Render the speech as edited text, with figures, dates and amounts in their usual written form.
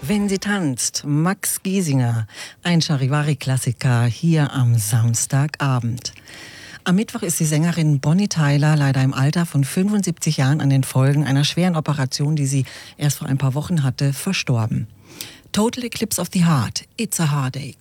Wenn sie tanzt, Max Giesinger, ein Charivari-Klassiker hier am Samstagabend. Am Mittwoch ist die Sängerin Bonnie Tyler leider im Alter von 75 Jahren an den Folgen einer schweren Operation, die sie erst vor ein paar Wochen hatte, verstorben. Total Eclipse of the Heart, It's a Heartache.